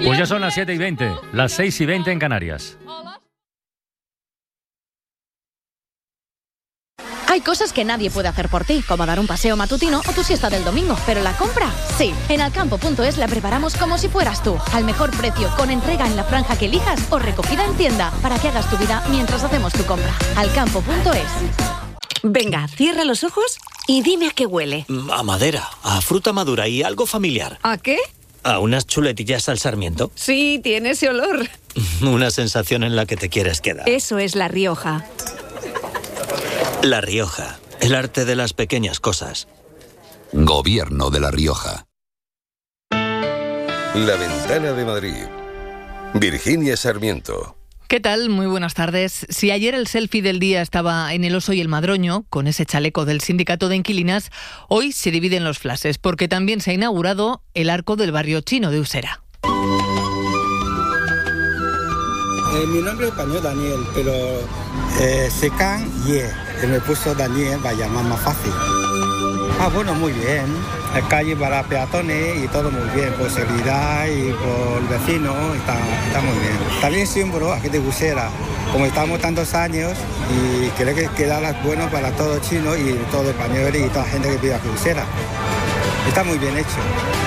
Pues ya son las 7:20, las 6:20 en Canarias. Hay cosas que nadie puede hacer por ti, como dar un paseo matutino o tu siesta del domingo, pero la compra, sí. En Alcampo.es la preparamos como si fueras tú, al mejor precio, con entrega en la franja que elijas o recogida en tienda, para que hagas tu vida mientras hacemos tu compra. Alcampo.es. Venga, cierra los ojos y dime a qué huele. A madera, a fruta madura y algo familiar. ¿A qué? ¿A unas chuletillas al sarmiento? Sí, tiene ese olor. Una sensación en la que te quieres quedar. Eso es La Rioja. La Rioja, el arte de las pequeñas cosas. Gobierno de La Rioja. La Ventana de Madrid. Virginia Sarmiento. ¿Qué tal? Muy buenas tardes. Si ayer el selfie del día estaba en El Oso y el Madroño, con ese chaleco del sindicato de inquilinas, hoy se dividen los flashes, porque también se ha inaugurado el arco del barrio chino de Usera. Mi nombre es español Daniel, pero Secan Ye, que me puso Daniel para llamar más fácil. Bueno, muy bien. Calle para peatones y todo muy bien, por seguridad y por vecinos, está muy bien. También símbolo aquí de Usera, como estamos tantos años y creo que queda bueno para todos chinos y todos españoles y toda la gente que vive aquí en Usera. Está muy bien hecho.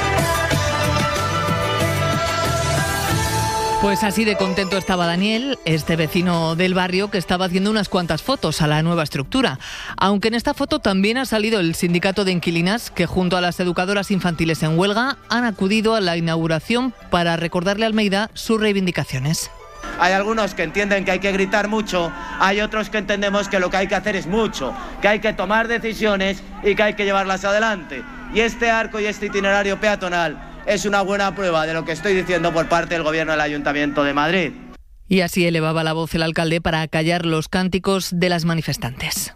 Pues así de contento estaba Daniel, este vecino del barrio que estaba haciendo unas cuantas fotos a la nueva estructura. Aunque en esta foto también ha salido el sindicato de inquilinas que junto a las educadoras infantiles en huelga han acudido a la inauguración para recordarle a Almeida sus reivindicaciones. Hay algunos que entienden que hay que gritar mucho, hay otros que entendemos que lo que hay que hacer es mucho, que hay que tomar decisiones y que hay que llevarlas adelante. Y este arco y este itinerario peatonal es una buena prueba de lo que estoy diciendo por parte del Gobierno del Ayuntamiento de Madrid. Y así elevaba la voz el alcalde para acallar los cánticos de las manifestantes.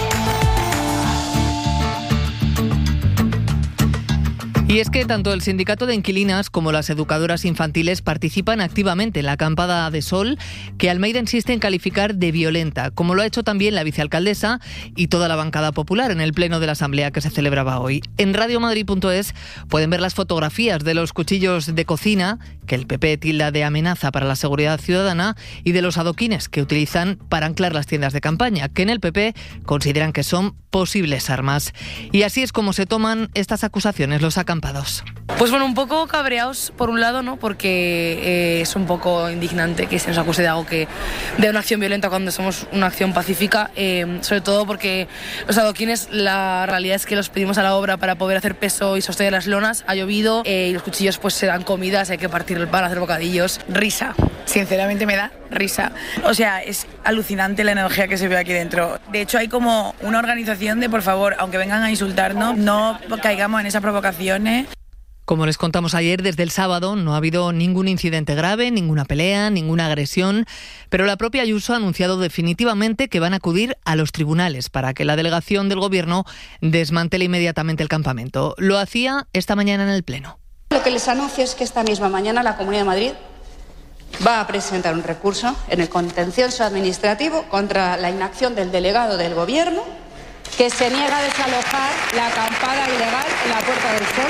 Y es que tanto el sindicato de inquilinas como las educadoras infantiles participan activamente en la acampada de sol que Almeida insiste en calificar de violenta, como lo ha hecho también la vicealcaldesa y toda la bancada popular en el pleno de la asamblea que se celebraba hoy. En radiomadrid.es pueden ver las fotografías de los cuchillos de cocina que el PP tilda de amenaza para la seguridad ciudadana y de los adoquines que utilizan para anclar las tiendas de campaña, que en el PP consideran que son posibles armas. Y así es como se toman estas acusaciones los acampados. Pues bueno, un poco cabreados por un lado, ¿no? Porque es un poco indignante que se nos acuse de algo de una acción violenta cuando somos una acción pacífica, sobre todo porque los adoquines, la realidad es que los pedimos a la obra para poder hacer peso y sostener las lonas, ha llovido y los cuchillos pues se dan comidas, hay que partir el pan, hacer bocadillos. Risa, sinceramente me da risa. O sea, es alucinante la energía que se ve aquí dentro. De hecho, hay como una organización de, por favor, aunque vengan a insultarnos, no caigamos en esas provocaciones. Como les contamos ayer, desde el sábado no ha habido ningún incidente grave, ninguna pelea, ninguna agresión, pero la propia Ayuso ha anunciado definitivamente que van a acudir a los tribunales para que la delegación del Gobierno desmantele inmediatamente el campamento. Lo hacía esta mañana en el Pleno. Lo que les anuncio es que esta misma mañana la Comunidad de Madrid va a presentar un recurso en el contencioso administrativo contra la inacción del delegado del Gobierno que se niega a desalojar la acampada ilegal en la Puerta del Sol.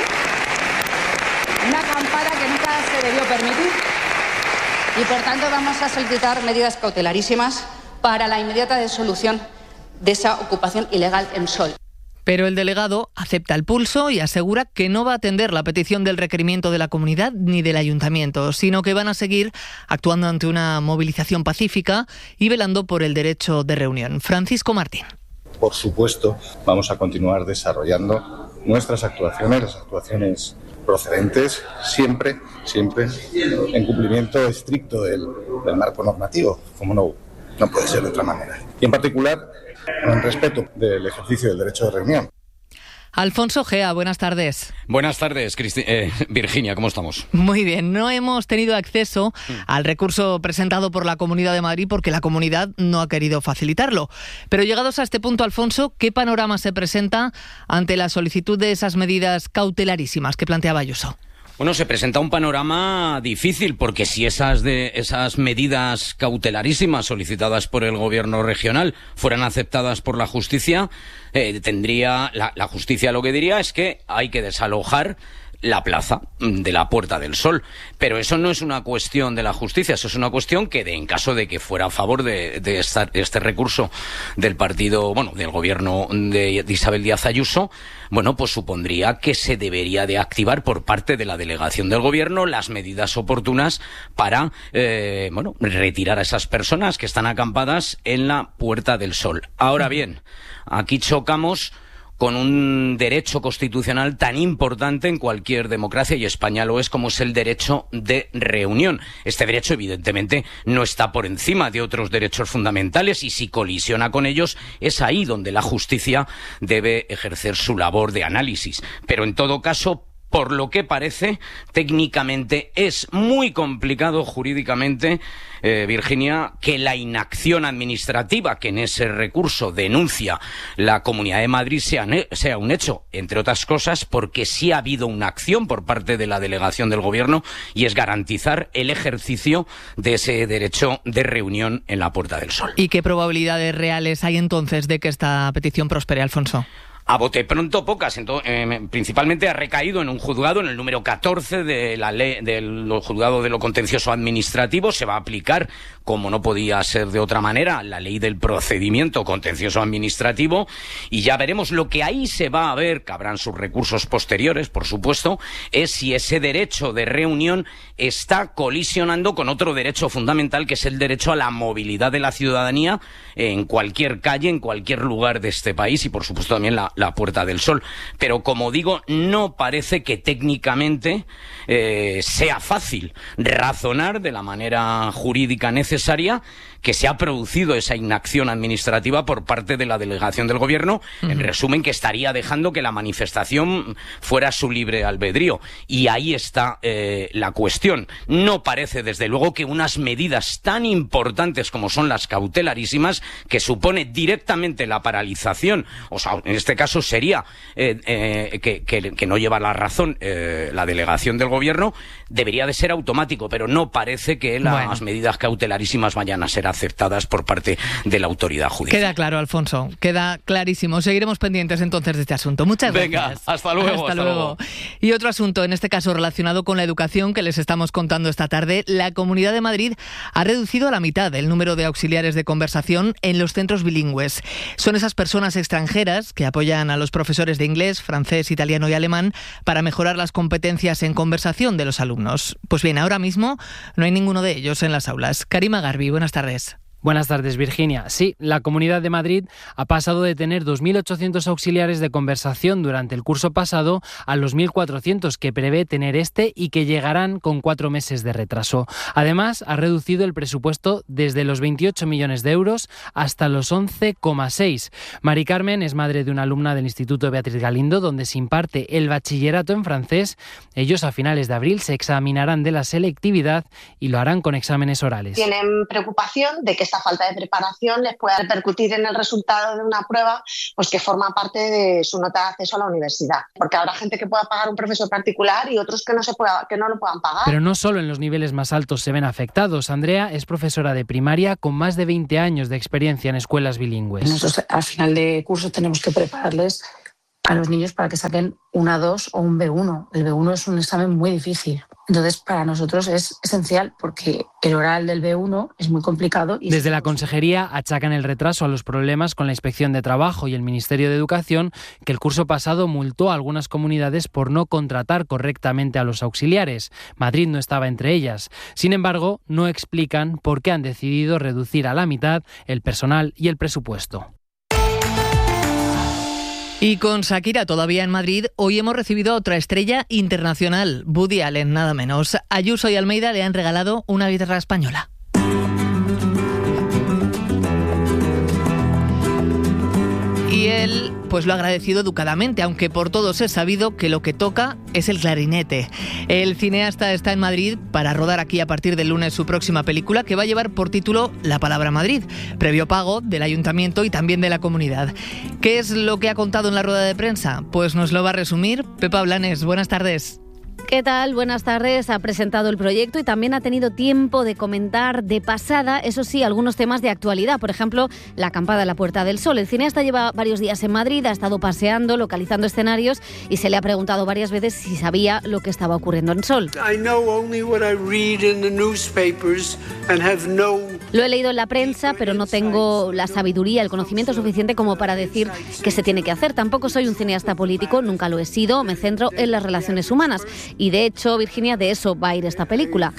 Una acampada que nunca se debió permitir y por tanto vamos a solicitar medidas cautelarísimas para la inmediata disolución de esa ocupación ilegal en Sol. Pero el delegado acepta el pulso y asegura que no va a atender la petición del requerimiento de la comunidad ni del ayuntamiento, sino que van a seguir actuando ante una movilización pacífica y velando por el derecho de reunión. Francisco Martín. Por supuesto, vamos a continuar desarrollando nuestras actuaciones, las actuaciones procedentes, siempre en cumplimiento estricto del marco normativo, como no puede ser de otra manera. Y en particular, en respeto del ejercicio del derecho de reunión. Alfonso Gea, buenas tardes. Buenas tardes, Virginia, ¿cómo estamos? Muy bien, no hemos tenido acceso al recurso presentado por la Comunidad de Madrid porque la comunidad no ha querido facilitarlo. Pero llegados a este punto, Alfonso, ¿qué panorama se presenta ante la solicitud de esas medidas cautelarísimas que planteaba Ayuso? Bueno, se presenta un panorama difícil porque si esas medidas cautelarísimas solicitadas por el gobierno regional fueran aceptadas por la justicia, la justicia lo que diría es que hay que desalojar la plaza de la Puerta del Sol. Pero eso no es una cuestión de la justicia, eso es una cuestión que en caso de que fuera a favor de este recurso del partido, del gobierno de Isabel Díaz Ayuso, pues supondría que se debería de activar por parte de la delegación del gobierno las medidas oportunas para, retirar a esas personas que están acampadas en la Puerta del Sol. Ahora bien, aquí chocamos con un derecho constitucional tan importante en cualquier democracia, y España lo es, como es el derecho de reunión. Este derecho, evidentemente, no está por encima de otros derechos fundamentales, y si colisiona con ellos, es ahí donde la justicia debe ejercer su labor de análisis. Pero, en todo caso, por lo que parece, técnicamente es muy complicado jurídicamente, Virginia, que la inacción administrativa que en ese recurso denuncia la Comunidad de Madrid sea un hecho, entre otras cosas porque sí ha habido una acción por parte de la delegación del Gobierno, y es garantizar el ejercicio de ese derecho de reunión en la Puerta del Sol. ¿Y qué probabilidades reales hay entonces de que esta petición prospere, Alfonso? A bote pronto, pocas. Principalmente ha recaído en un juzgado, en el número 14 de la ley del juzgado de lo contencioso administrativo. Se va a aplicar, como no podía ser de otra manera, la ley del procedimiento contencioso administrativo, y ya veremos. Lo que ahí se va a ver, que habrán sus recursos posteriores, por supuesto, es si ese derecho de reunión está colisionando con otro derecho fundamental, que es el derecho a la movilidad de la ciudadanía en cualquier calle, en cualquier lugar de este país, y por supuesto también la Puerta del Sol. Pero, como digo, no parece que técnicamente sea fácil razonar de la manera jurídica necesaria que se ha producido esa inacción administrativa por parte de la delegación del Gobierno, en resumen, que estaría dejando que la manifestación fuera su libre albedrío. Y ahí está la cuestión. No parece, desde luego, que unas medidas tan importantes como son las cautelarísimas, que supone directamente la paralización, o sea, en este caso sería que no lleva la razón la delegación del Gobierno, debería de ser automático, pero no parece que las medidas cautelarísimas vayan a ser aceptadas por parte de la autoridad judicial. Queda claro, Alfonso, queda clarísimo. Seguiremos pendientes entonces de este asunto. Muchas gracias. Venga, hasta luego. Hasta luego. Y otro asunto, en este caso relacionado con la educación, que les estamos contando esta tarde. La Comunidad de Madrid ha reducido a la mitad el número de auxiliares de conversación en los centros bilingües. Son esas personas extranjeras que apoyan a los profesores de inglés, francés, italiano y alemán para mejorar las competencias en conversación de los alumnos. Pues bien, ahora mismo no hay ninguno de ellos en las aulas. Karima Garbi, buenas tardes. Buenas tardes, Virginia. Sí, la Comunidad de Madrid ha pasado de tener 2.800 auxiliares de conversación durante el curso pasado a los 1.400 que prevé tener y que llegarán con 4 meses de retraso. Además, ha reducido el presupuesto desde los 28 millones de euros hasta los 11,6. Mari Carmen es madre de una alumna del Instituto Beatriz Galindo, donde se imparte el bachillerato en francés. Ellos, a finales de abril, se examinarán de la selectividad y lo harán con exámenes orales. Tienen preocupación de que esta falta de preparación les pueda repercutir en el resultado de una prueba, pues que forma parte de su nota de acceso a la universidad. Porque habrá gente que pueda pagar un profesor particular y otros que no lo puedan pagar. Pero no solo en los niveles más altos se ven afectados. Andrea es profesora de primaria con más de 20 años de experiencia en escuelas bilingües. Nosotros al final de curso tenemos que prepararles a los niños para que saquen un A2 o un B1. El B1 es un examen muy difícil. Entonces, para nosotros es esencial porque el oral del B1 es muy complicado. Desde la Consejería achacan el retraso a los problemas con la Inspección de Trabajo y el Ministerio de Educación, que el curso pasado multó a algunas comunidades por no contratar correctamente a los auxiliares. Madrid no estaba entre ellas. Sin embargo, no explican por qué han decidido reducir a la mitad el personal y el presupuesto. Y con Shakira todavía en Madrid, hoy hemos recibido a otra estrella internacional, Woody Allen, nada menos. Ayuso y Almeida le han regalado una guitarra española. Y él pues lo ha agradecido educadamente, aunque por todos es sabido que lo que toca es el clarinete. El cineasta está en Madrid para rodar aquí a partir del lunes su próxima película, que va a llevar por título La palabra Madrid, previo pago del Ayuntamiento y también de la comunidad. ¿Qué es lo que ha contado en la rueda de prensa? Pues nos lo va a resumir Pepa Blanes. Buenas tardes. ¿Qué tal? Buenas tardes. Ha presentado el proyecto y también ha tenido tiempo de comentar de pasada, eso sí, algunos temas de actualidad. Por ejemplo, la acampada en la Puerta del Sol. El cineasta lleva varios días en Madrid, ha estado paseando, localizando escenarios y se le ha preguntado varias veces si sabía lo que estaba ocurriendo en Sol. Lo he leído en la prensa, pero no tengo la sabiduría, el conocimiento suficiente como para decir qué se tiene que hacer. Tampoco soy un cineasta político, nunca lo he sido, me centro en las relaciones humanas. Y de hecho, Virginia, de eso va a ir esta película.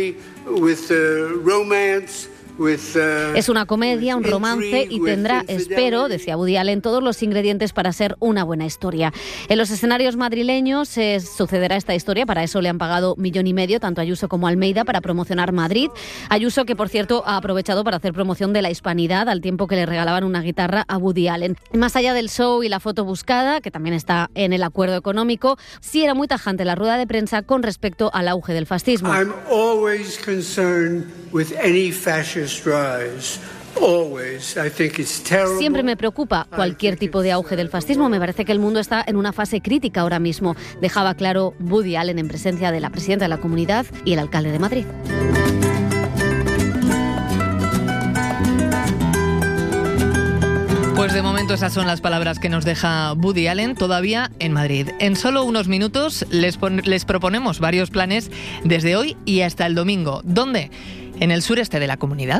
Es una comedia, un romance y tendrá, espero, decía Woody Allen, todos los ingredientes para ser una buena historia. En los escenarios madrileños sucederá esta historia, para eso le han pagado 1,5 millones tanto Ayuso como Almeida para promocionar Madrid. Ayuso, que por cierto ha aprovechado para hacer promoción de la hispanidad al tiempo que le regalaban una guitarra a Woody Allen. Más allá del show y la foto buscada, que también está en el acuerdo económico, sí era muy tajante la rueda de prensa con respecto al auge del fascismo. I'm always concerned with any fascist rise. Siempre me preocupa cualquier tipo de auge del fascismo. Me parece que el mundo está en una fase crítica ahora mismo, dejaba claro Woody Allen en presencia de la presidenta de la Comunidad y el alcalde de Madrid. Pues de momento esas son las palabras que nos deja Woody Allen todavía en Madrid. En solo unos minutos les proponemos varios planes desde hoy y hasta el domingo. ¿Dónde? En el sureste de la Comunidad.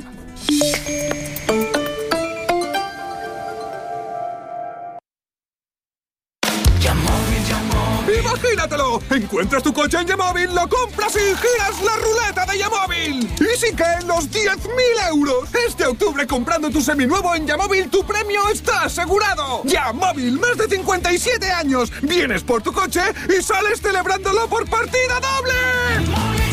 ¡Imagínatelo! Encuentras tu coche en Yamóvil, lo compras y giras la ruleta de Yamóvil. ¡Y si caen los 10.000 euros! Este octubre, comprando tu seminuevo en Yamóvil, tu premio está asegurado. Yamóvil, más de 57 años. Vienes por tu coche y sales celebrándolo por partida doble.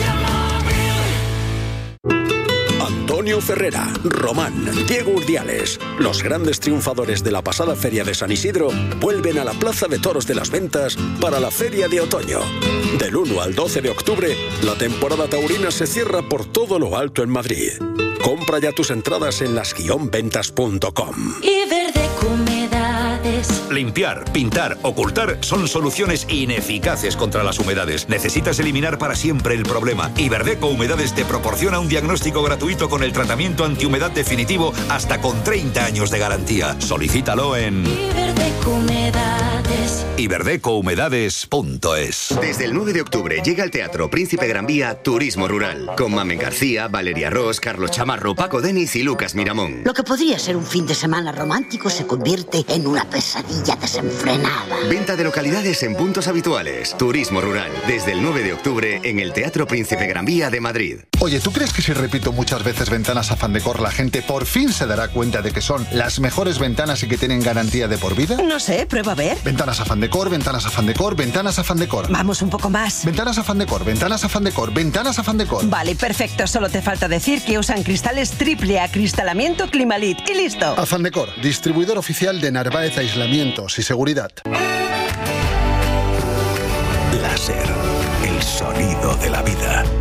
Antonio Ferrera, Román, Diego Urdiales, los grandes triunfadores de la pasada Feria de San Isidro, vuelven a la Plaza de Toros de las Ventas para la Feria de Otoño. Del 1 al 12 de octubre, la temporada taurina se cierra por todo lo alto en Madrid. Compra ya tus entradas en las-ventas.com. Iberdeco Humedades. Limpiar, pintar, ocultar son soluciones ineficaces contra las humedades. Necesitas eliminar para siempre el problema. Iberdeco Humedades te proporciona un diagnóstico gratuito con el tratamiento antihumedad definitivo hasta con 30 años de garantía. Solicítalo en Iberdeco Humedades. iberdecohumedades.es. Desde el 9 de octubre llega al Teatro Príncipe Gran Vía Turismo Rural, con Mamen García, Valeria Ross, Carlos Chamarro, Paco Denis y Lucas Miramón. Lo que podría ser un fin de semana romántico se convierte en una pesadilla desenfrenada. Venta de localidades en puntos habituales. Turismo Rural, desde el 9 de octubre en el Teatro Príncipe Gran Vía de Madrid. Oye, ¿tú crees que si repito muchas veces Ventanas Afán Decor, la gente por fin se dará cuenta de que son las mejores ventanas y que tienen garantía de por vida? No sé, prueba a ver. Ventanas Afán Decor, Ventanas Afán Decor, Ventanas Afán Decor. Vamos un poco más. Ventanas Afán Decor, Ventanas Afán Decor, Ventanas Afán Decor. Vale, perfecto. Solo te falta decir que usan cristales triple acristalamiento Climalit. Y listo. Afán Decor, distribuidor oficial de Narváez Aislamientos y Seguridad. Láser, el sonido de la vida.